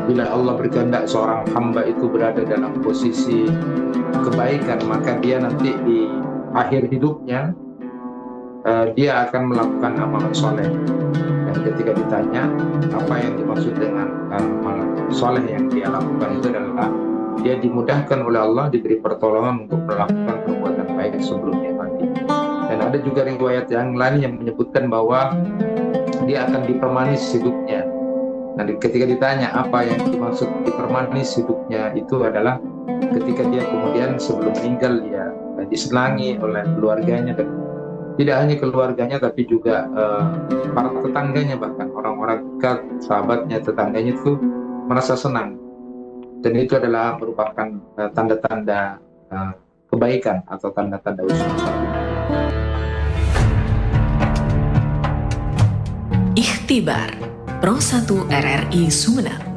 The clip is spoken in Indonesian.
Bila Allah berkehendak seorang hamba itu berada dalam posisi kebaikan, maka dia nanti di akhir hidupnya dia akan melakukan amal soleh. Dan ketika ditanya apa yang dimaksud dengan amal soleh yang dia lakukan, itu adalah dia dimudahkan oleh Allah, diberi pertolongan untuk melakukan perbuatan baik sebelum dia mati. Dan ada juga riwayat yang lain yang menyebutkan bahwa dia akan dipermanis hidupnya. Dan ketika ditanya apa yang dimaksud dipermanis hidupnya, itu adalah ketika dia kemudian sebelum meninggal dia disenangi oleh keluarganya, dan tidak hanya keluarganya tapi juga para tetangganya, bahkan orang-orang dekat, sahabatnya, tetangganya itu merasa senang. Dan itu adalah merupakan tanda-tanda kebaikan atau tanda-tanda husnul khotimah. Ikhtibar Pro 1 RRI Sumeneb.